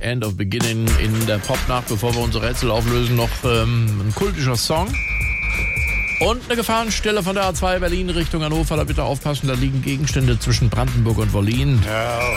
End of Beginning in der Popnacht, bevor wir unsere Rätsel auflösen, noch ein kultischer Song. Und eine Gefahrenstelle von der A2 Berlin Richtung Hannover, da bitte aufpassen, da liegen Gegenstände zwischen Brandenburg und Wollin. Ja.